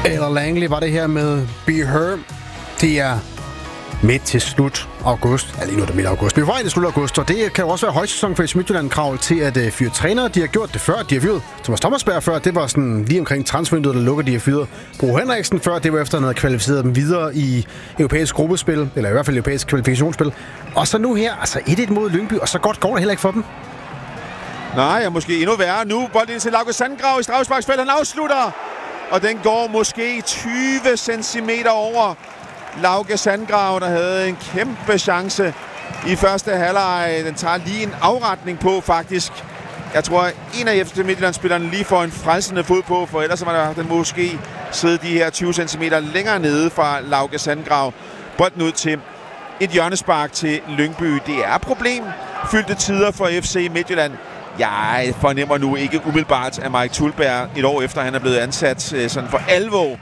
Eller Langley var det her med Be Her. Det er midt til slut august. Ja, lige nu er det midt august. Vi er i slut august, og det kan jo også være højsæson for FC Midtjylland-krav til at fyre trænere. De har gjort det før. De har fyret Thomas Thomasberg før. Det var sådan lige omkring transfervinduet, der lukker. De har fyret Bro Henriksen før. Det var efter, at han havde kvalificeret dem videre i europæisk gruppespil, eller i hvert fald europæisk kvalifikationsspil. Og så nu her, altså 1-1 mod Lyngby, og så godt går det heller ikke for dem. Nej, og måske endnu værre. Nu bolden til Lauke Sandgrav i straffesparksfelt. Han afslutter, og den går måske 20 cm over Lauke Sandgrav, der havde en kæmpe chance i første halvleg. Den tager lige en afretning på, faktisk. Jeg tror, en af FC Midtjylland-spillerne lige får en frelsende fod på, for ellers var den måske siddet de her 20 cm længere nede fra Lauke Sandgrav. Bolden ud til et hjørnespark til Lyngby. Det er problemfyldte tider for FC Midtjylland. Jeg fornemmer nu ikke umiddelbart, at Mike Thulberg et år efter, han er blevet ansat sådan for alvor,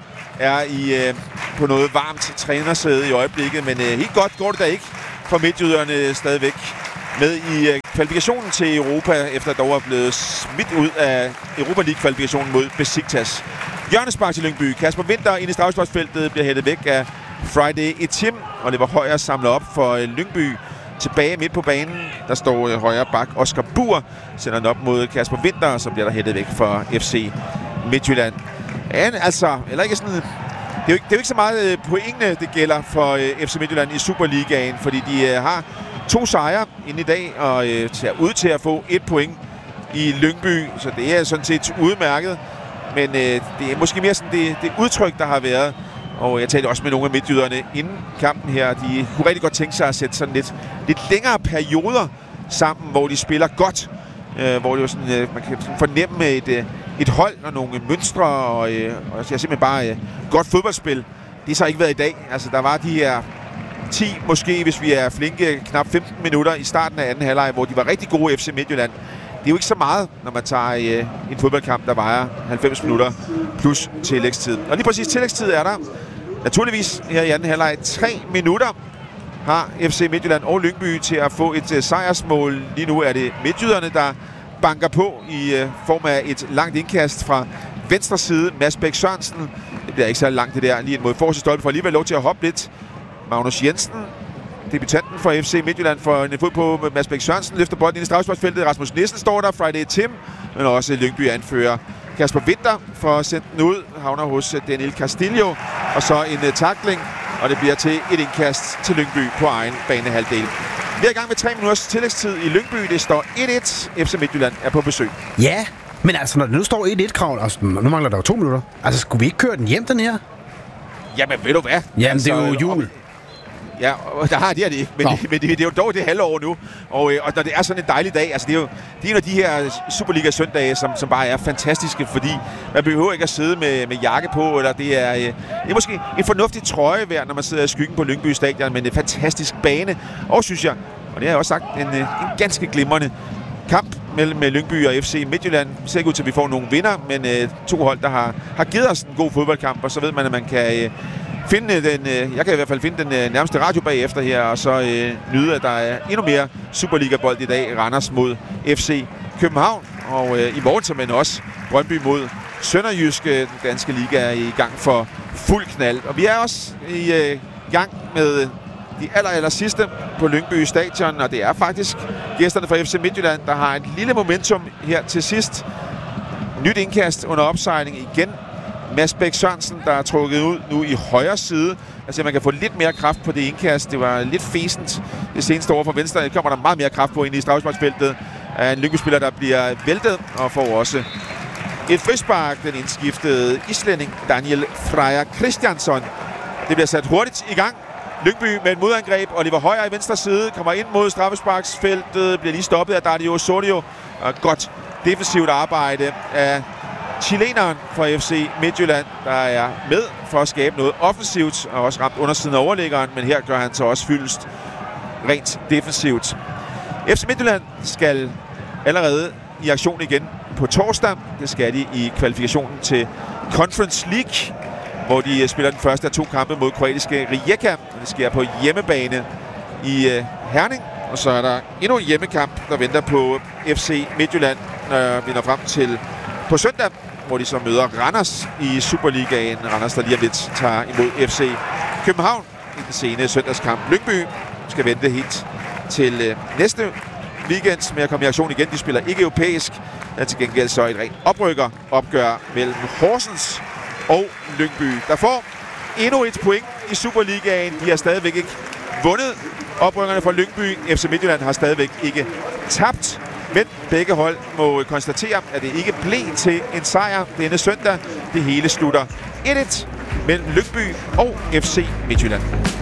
er på noget varmt trænersæde i øjeblikket. Men helt godt går det da ikke for midtjyderne stadigvæk med i kvalifikationen til Europa, efter dog er blevet smidt ud af Europa League-kvalifikationen mod Besiktas. Hjørnespark til Lyngby. Kasper Winther ind i straffesparksfeltet bliver hættet væk af Friday Etim, og det var højre samlet op for Lyngby. Tilbage midt på banen, der står højre bak Oscar Buhr, sender den op mod Kasper Winther, og så bliver der hættet væk for FC Midtjylland. Men altså, eller ikke sådan, det er jo ikke så meget pointene, det gælder for FC Midtjylland i Superligaen, fordi de har 2 sejre inden i dag, og ser ud til at få 1 point i Lyngby, så det er sådan set udmærket. Men det er måske mere sådan det udtryk, der har været. Og jeg talte også med nogle af midtjyderne inden kampen her. De kunne rigtig godt tænke sig at sætte sådan lidt længere perioder sammen, hvor de spiller godt. Hvor det jo sådan, man kan fornemme et hold og nogle mønstre, og simpelthen bare godt fodboldspil. Det har så ikke været i dag. Altså, der var de her 10, måske hvis vi er flinke, knap 15 minutter i starten af anden halvleg, hvor de var rigtig gode FC Midtjylland. Det er jo ikke så meget, når man tager en fodboldkamp, der vejer 90 minutter plus tillægstid. Og lige præcis tillægstid er der naturligvis her i anden halvleg 3 minutter har FC Midtjylland og Lyngby til at få et sejrsmål. Lige nu er det midtjyderne, der banker på i form af et langt indkast fra venstre side. Mads Bæk Sørensen, det bliver ikke så langt det der, lige mod forreste stolpe, for alligevel lov til at hoppe lidt. Magnus Jensen, debutanten for FC Midtjylland, for en fod på Mads Bæk Sørensen, løfter bolden ind i straffesparksfeltet. Rasmus Nissen står der, Friday Tim, men også Lyngby anfører. Kasper Winther får sendt den ud, havner hos Daniel Castillo, og så en tackling, og det bliver til et indkast til Lyngby på egen banehalvdel. Vi er i gang med 3 minutters tillægstid i Lyngby. Det står 1-1. FC Midtjylland er på besøg. Ja, men altså når det nu står 1-1 krav, altså nu mangler der jo 2 minutter. Altså skulle vi ikke køre den hjem, den her? Jamen ved du hvad? Jamen altså, det er jo jul. Ja, og der har de det ikke, men det er jo dog det halve år nu. Og når det er sådan en dejlig dag, altså det er en af de her Superliga-søndage, som bare er fantastiske, fordi man behøver ikke at sidde med jakke på, eller det er måske en fornuftig trøje værd, når man sidder i skyggen på Lyngby Stadion, men en fantastisk bane. Og synes jeg, og det har jeg også sagt, en ganske glimrende kamp mellem Lyngby og FC Midtjylland. Det ser ikke ud til, at vi får nogle vinder, men 2 hold, der har givet os en god fodboldkamp, og så ved man, at man kan jeg kan i hvert fald finde den nærmeste radio bagefter her, og så nyde, at der er endnu mere Superliga-bold i dag. Randers mod FC København, og i morgen så men også Brøndby mod Sønderjyske. Den danske liga er i gang for fuld knald. Og vi er også i gang med de aller sidste på Lyngby Stadion, og det er faktisk gæsterne fra FC Midtjylland, der har et lille momentum her til sidst. Nyt indkast under opsejling igen. Mads Bæk Sørensen, der er trukket ud nu i højre side. Altså, man kan få lidt mere kraft på det indkast. Det var lidt fæsent det seneste år fra venstre. Det kommer der meget mere kraft på ind i straffesparksfeltet af en Lyngby-spiller, der bliver væltet og får også et frispark. Den indskiftede islænding Daniel Freyr Christiansson. Det bliver sat hurtigt i gang. Lyngby med et modangreb. Oliver Højer i venstre side kommer ind mod straffesparksfeltet. Bliver lige stoppet af Dario Osorio. Og godt defensivt arbejde af chileneren fra FC Midtjylland, der er med for at skabe noget offensivt, og også ramt undersiden af overliggeren, men her gør han så også fyldest rent defensivt. FC Midtjylland skal allerede i aktion igen på torsdag. Det skal de i kvalifikationen til Conference League, hvor de spiller den første af 2 kampe mod kroatiske Rijeka. Det sker på hjemmebane i Herning, og så er der endnu en hjemmekamp, der venter på FC Midtjylland, når vi når frem til på søndag hvor de så møder Randers i Superligaen. Randers, der lige om lidt tager imod FC København i den sene søndagskamp. Lyngby skal vente helt til næste weekend med at komme i aktion igen. De spiller ikke europæisk. Der til gengæld så et rent opgør mellem Horsens og Lyngby, der får endnu et point i Superligaen. De har stadigvæk ikke vundet. Oprykkerne fra Lyngby. FC Midtjylland har stadigvæk ikke tabt. Men begge hold må konstatere, at det ikke blev til en sejr denne søndag. Det hele slutter 1-1 mellem Lyngby og FC Midtjylland.